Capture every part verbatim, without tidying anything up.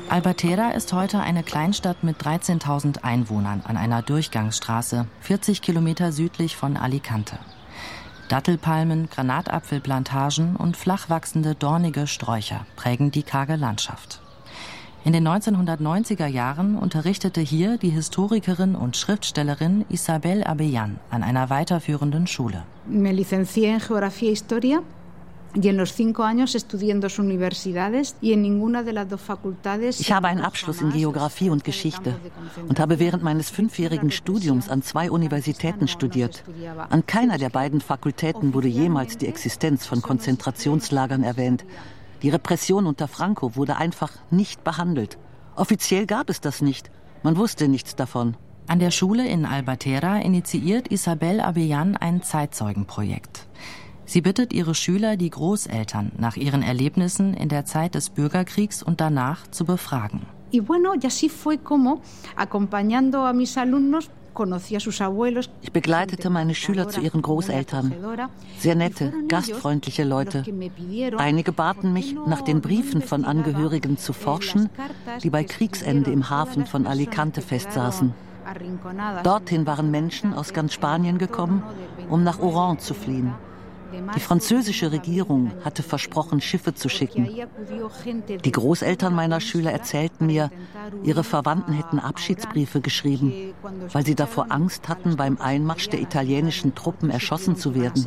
Albatera ist heute eine Kleinstadt mit dreizehntausend Einwohnern an einer Durchgangsstraße, vierzig Kilometer südlich von Alicante. Dattelpalmen, Granatapfelplantagen und flach wachsende dornige Sträucher prägen die karge Landschaft. In den neunzehnhundertneunziger Jahren unterrichtete hier die Historikerin und Schriftstellerin Isabel Abellán an einer weiterführenden Schule. Me licencié en Geografía e Historia y en los cinco años estudié en dos universidades y en ninguna de las dos facultades. Ich habe einen Abschluss in Geografie und Geschichte und habe während meines fünfjährigen Studiums an zwei Universitäten studiert. An keiner der beiden Fakultäten wurde jemals die Existenz von Konzentrationslagern erwähnt. Die Repression unter Franco wurde einfach nicht behandelt. Offiziell gab es das nicht. Man wusste nichts davon. An der Schule in Albatera initiiert Isabel Abellán ein Zeitzeugenprojekt. Sie bittet ihre Schüler, die Großeltern nach ihren Erlebnissen in der Zeit des Bürgerkriegs und danach zu befragen. Y bueno, y así fue como, acompañando a mis alumnos, ich begleitete meine Schüler zu ihren Großeltern. Sehr nette, gastfreundliche Leute. Einige baten mich, nach den Briefen von Angehörigen zu forschen, die bei Kriegsende im Hafen von Alicante festsaßen. Dorthin waren Menschen aus ganz Spanien gekommen, um nach Oran zu fliehen. Die französische Regierung hatte versprochen, Schiffe zu schicken. Die Großeltern meiner Schüler erzählten mir, ihre Verwandten hätten Abschiedsbriefe geschrieben, weil sie davor Angst hatten, beim Einmarsch der italienischen Truppen erschossen zu werden.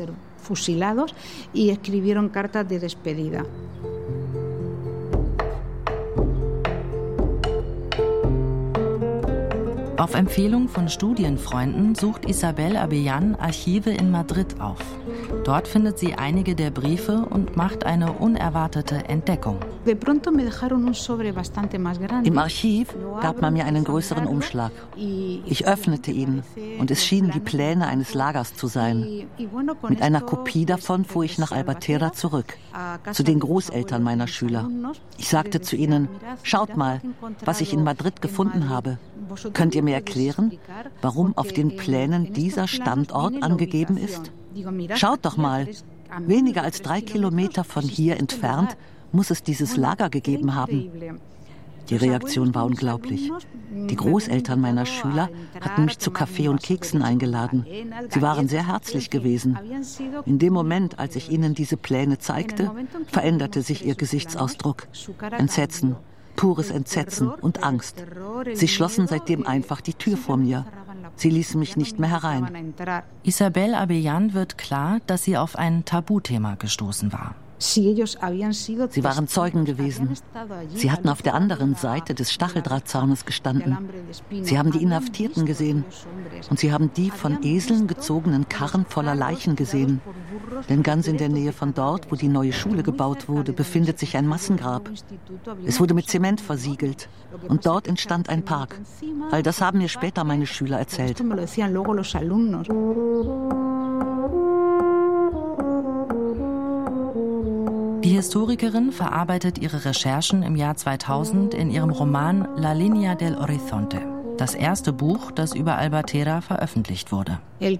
Auf Empfehlung von Studienfreunden sucht Isabel Abellán Archive in Madrid auf. Dort findet sie einige der Briefe und macht eine unerwartete Entdeckung. Im Archiv gab man mir einen größeren Umschlag. Ich öffnete ihn und es schienen die Pläne eines Lagers zu sein. Mit einer Kopie davon fuhr ich nach Albatera zurück, zu den Großeltern meiner Schüler. Ich sagte zu ihnen, schaut mal, was ich in Madrid gefunden habe. Könnt ihr mir erklären, warum auf den Plänen dieser Standort angegeben ist? Schaut doch mal, weniger als drei Kilometer von hier entfernt muss es dieses Lager gegeben haben. Die Reaktion war unglaublich. Die Großeltern meiner Schüler hatten mich zu Kaffee und Keksen eingeladen. Sie waren sehr herzlich gewesen. In dem Moment, als ich ihnen diese Pläne zeigte, veränderte sich ihr Gesichtsausdruck. Entsetzen, pures Entsetzen und Angst. Sie schlossen seitdem einfach die Tür vor mir. Sie ließen mich nicht mehr herein. Isabel Abellán wird klar, dass sie auf ein Tabuthema gestoßen war. Sie waren Zeugen gewesen. Sie hatten auf der anderen Seite des Stacheldrahtzaunes gestanden. Sie haben die Inhaftierten gesehen. Und sie haben die von Eseln gezogenen Karren voller Leichen gesehen. Denn ganz in der Nähe von dort, wo die neue Schule gebaut wurde, befindet sich ein Massengrab. Es wurde mit Zement versiegelt. Und dort entstand ein Park. All das haben mir später meine Schüler erzählt. Die Historikerin verarbeitet ihre Recherchen im Jahr zweitausend in ihrem Roman La Línea del Horizonte, das erste Buch, das über Albatera veröffentlicht wurde.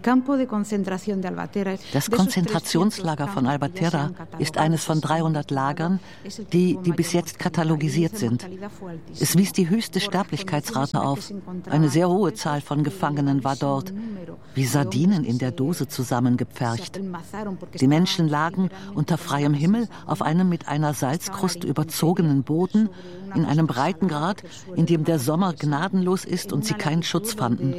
Das Konzentrationslager von Albatera ist eines von dreihundert Lagern, die, die bis jetzt katalogisiert sind. Es wies die höchste Sterblichkeitsrate auf. Eine sehr hohe Zahl von Gefangenen war dort, wie Sardinen in der Dose zusammengepfercht. Die Menschen lagen unter freiem Himmel auf einem mit einer Salzkruste überzogenen Boden, in einem Breitengrad, in dem der Sommer gnadenlos ist und sie keinen Schutz fanden.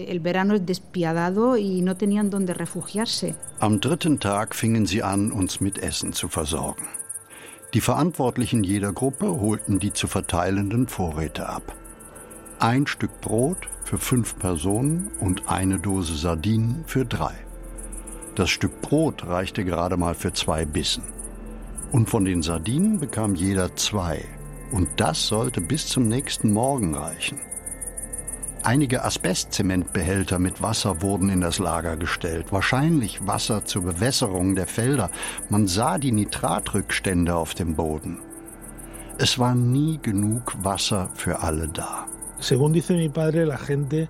Am dritten Tag fingen sie an, uns mit Essen zu versorgen. Die Verantwortlichen jeder Gruppe holten die zu verteilenden Vorräte ab. Ein Stück Brot für fünf Personen und eine Dose Sardinen für drei. Das Stück Brot reichte gerade mal für zwei Bissen. Und von den Sardinen bekam jeder zwei. Und das sollte bis zum nächsten Morgen reichen. Einige Asbestzementbehälter mit Wasser wurden in das Lager gestellt. Wahrscheinlich Wasser zur Bewässerung der Felder. Man sah die Nitratrückstände auf dem Boden. Es war nie genug Wasser für alle da.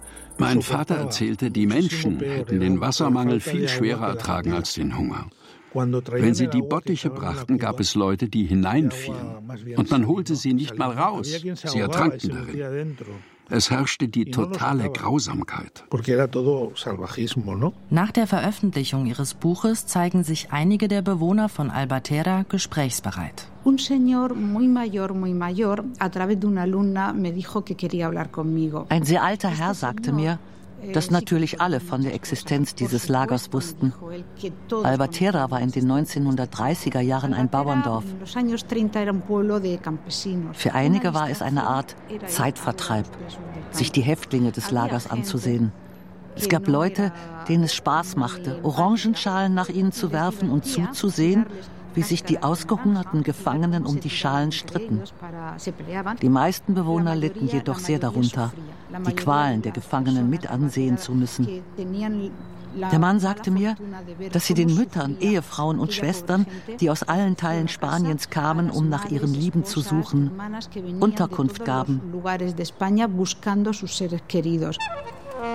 Mein Vater erzählte, die Menschen hätten den Wassermangel viel schwerer ertragen als den Hunger. Wenn sie die Bottiche brachten, gab es Leute, die hineinfielen. Und man holte sie nicht mal raus. Sie ertranken darin. Es herrschte die totale Grausamkeit. Nach der Veröffentlichung ihres Buches zeigen sich einige der Bewohner von Albatera gesprächsbereit. Un señor muy mayor, muy mayor, a través de una alumna me dijo que quería hablar conmigo. Ein sehr alter Herr sagte mir, dass natürlich alle von der Existenz dieses Lagers wussten. Albatera war in den neunzehnhundertdreißiger Jahren ein Bauerndorf. Für einige war es eine Art Zeitvertreib, sich die Häftlinge des Lagers anzusehen. Es gab Leute, denen es Spaß machte, Orangenschalen nach ihnen zu werfen und zuzusehen, wie sich die ausgehungerten Gefangenen um die Schalen stritten. Die meisten Bewohner litten jedoch sehr darunter, die Qualen der Gefangenen mit ansehen zu müssen. Der Mann sagte mir, dass sie den Müttern, Ehefrauen und Schwestern, die aus allen Teilen Spaniens kamen, um nach ihren Lieben zu suchen, Unterkunft gaben.